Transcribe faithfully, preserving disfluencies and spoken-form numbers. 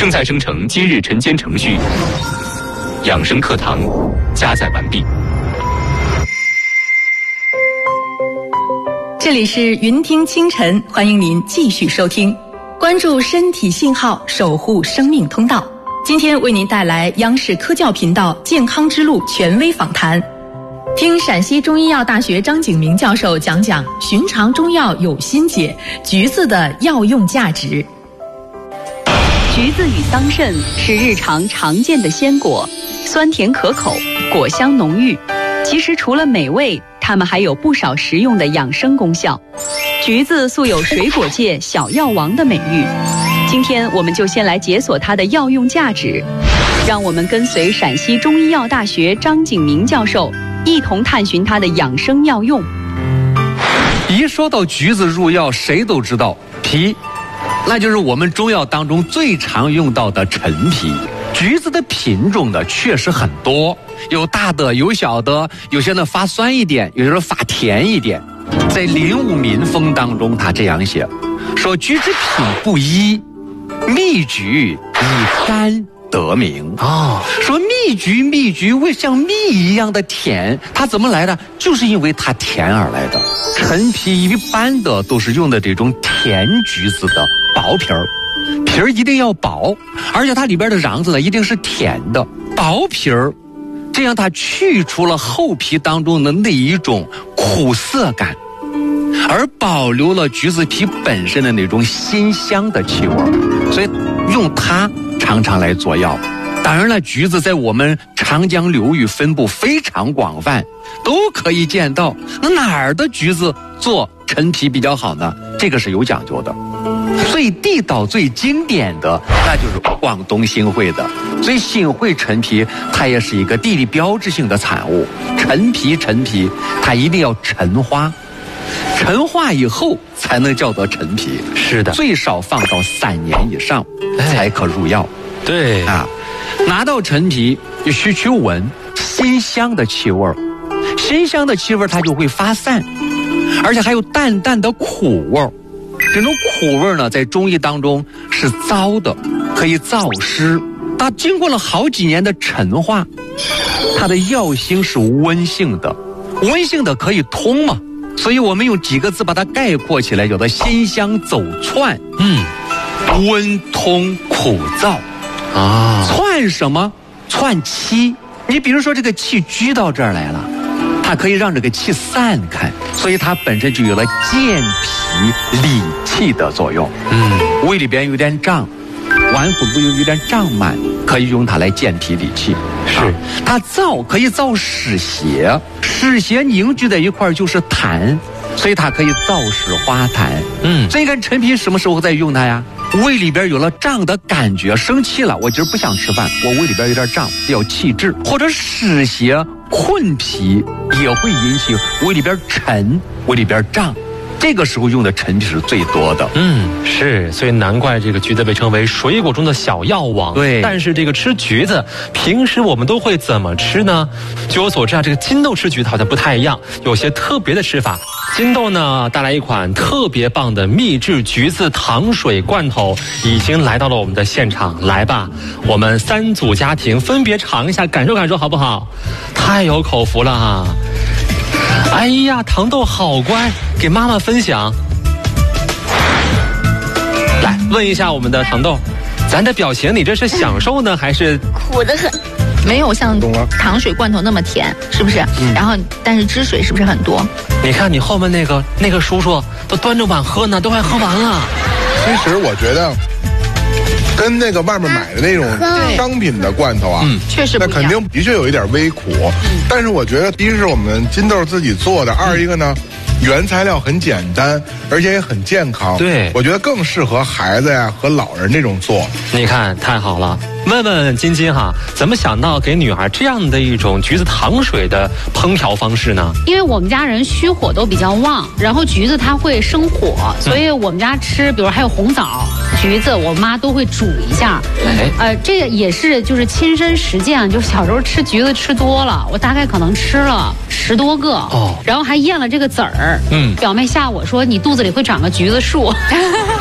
正在生成今日晨间程序，养生课堂加载完毕。 这里是云听清晨，欢迎您继续收听，关注身体信号，守护生命通道。今天为您带来央视科教频道健康之路权威访谈，听陕西中医药大学张景明教授讲讲寻常中药有心解，橘子的药用价值。 橘子与桑葚是日常常见的鲜果，酸甜可口，果香浓郁。其实除了美味，它们还有不少实用的养生功效。橘子素有水果界小药王的美誉，今天我们就先来解锁它的药用价值，让我们跟随陕西中医药大学张景明教授一同探寻它的养生药用。 一说到橘子入药，谁都知道皮，那就是我们中药当中最常用到的陈皮。橘子的品种呢确实很多，有大的有小的，有些呢发酸一点，有些呢发甜一点。在《林武民风》当中他这样写，说橘子品不一，蜜橘以甘得名啊、哦。说蜜橘蜜橘为像蜜一样的甜，它怎么来的？就是因为它甜而来的。陈皮一般的都是用的这种甜橘子的薄皮儿，皮儿一定要薄，而且它里边的瓤子呢一定是甜的，薄皮儿，这样它去除了厚皮当中的那一种苦涩感，而保留了橘子皮本身的那种辛香的气味，所以用它常常来做药。当然了，橘子在我们长江流域分布非常广泛，都可以见到。那哪儿的橘子做陈皮比较好呢？这个是有讲究的。最地道最经典的那就是广东新会的，所以新会陈皮它也是一个地理标志性的产物。陈皮陈皮它一定要陈化，陈化以后才能叫做陈皮。 是的， 最少放到三年以上才可入药。 对啊，拿到陈皮就需去闻辛香的气味，辛香的气味它就会发散，而且还有淡淡的苦味。这种苦味呢，在中医当中是燥的，可以燥湿。它经过了好几年的陈化，它的药性是温性的，温性的可以通嘛，所以我们用几个字把它概括起来，叫做辛香走窜。嗯，温通苦燥啊。窜什么？窜气。你比如说这个气聚到这儿来了，它可以让这个气散开，所以它本身就有了健脾理气的作用。嗯，胃里边有点胀，脘腹部有点胀满，可以用它来健脾理气。是、啊，它燥可以燥湿邪，湿邪凝聚在一块就是痰，所以它可以燥湿化痰。嗯，所以看陈皮什么时候在用它呀？胃里边有了胀的感觉，生气了，我今儿不想吃饭，我胃里边有点胀，要气滞，或者湿邪困脾也会引起胃里边沉，胃里边胀，这个时候用的陈皮是最多的。 嗯，是，所以难怪这个橘子被称为水果中的小药王。 对， 但是这个吃橘子，平时我们都会怎么吃呢？据我所知啊，这个金豆吃橘子好像不太一样，有些特别的吃法。金豆呢带来一款特别棒的秘制橘子糖水罐头，已经来到了我们的现场。来吧，我们三组家庭分别尝一下，感受感受好不好？太有口福了哈！哎呀，糖豆好乖，给妈妈分享。来问一下我们的糖豆，咱的表情你这是享受呢还是苦得很？没有像糖水罐头那么甜，是不是？嗯、然后但是汁水是不是很多？ 你看你后面那个那个叔叔都端着碗喝呢，都快喝完了。 其实我觉得跟那个外面买的那种商品的罐头啊， 嗯，确实不一样， 那肯定的确有一点微苦。嗯、但是我觉得，第一是我们金豆自己做的，二一个呢，原材料很简单，而且也很健康。 对， 我觉得更适合孩子呀和老人这种做。 你看，太好了。问问金金哈，怎么想到给女孩这样的一种橘子糖水的烹调方式呢？ 因为我们家人虚火都比较旺，然后橘子它会生火，所以我们家吃，比如还有红枣、橘子，我妈都会煮一下。哎，呃，这个也是就是亲身实践，就小时候吃橘子吃多了，我大概可能吃了十多个哦，然后还咽了这个籽儿。嗯，表妹吓我说你肚子里会长个橘子树。